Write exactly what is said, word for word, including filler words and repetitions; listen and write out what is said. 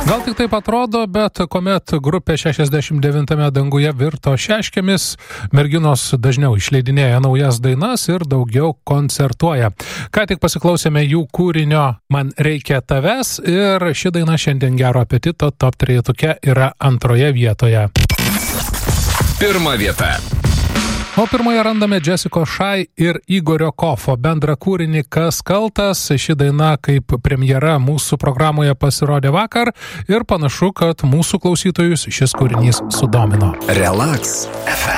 Gal tik taip atrodo, bet kuomet grupė šešiasdešimt devintame danguje virto šeškėmis, merginos dažniau išleidinėja naujas dainas ir daugiau koncertuoja. Ką tik pasiklausėme jų kūrinio Man reikia tavęs ir ši daina šiandien Gero apetito top trejetuke yra antroje vietoje. Pirma vieta. O pirmoje randame Jessica Shy ir Igorio Kofo bendrą kūrinį Kas kaltas. Ši daina kaip premjera mūsų programoje pasirodė vakar ir panašu, kad mūsų klausytojus šis kūrinys sudomino. Relax F M.